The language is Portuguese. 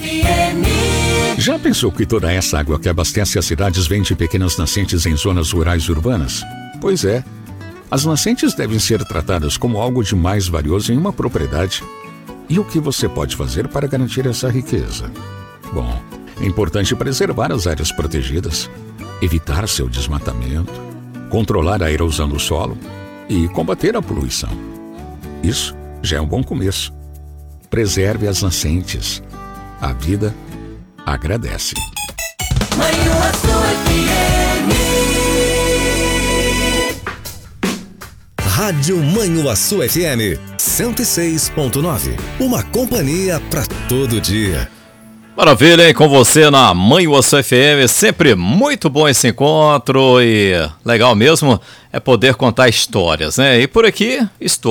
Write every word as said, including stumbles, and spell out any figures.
Já pensou que toda essa água que abastece as cidades vem de pequenas nascentes em zonas rurais e urbanas? Pois é. As nascentes devem ser tratadas como algo de mais valioso em uma propriedade. E o que você pode fazer para garantir essa riqueza? Bom, é importante preservar as áreas protegidas, evitar seu desmatamento, controlar a erosão do solo e combater a poluição. Isso já é um bom começo. Preserve as nascentes. A vida agradece. Rádio Manhuaçu F M cento e seis ponto nove. Uma companhia para todo dia. Maravilha, hein? Com você na Manhuaçu F M, sempre muito bom esse encontro e legal mesmo é poder contar histórias, né? E por aqui, histórias.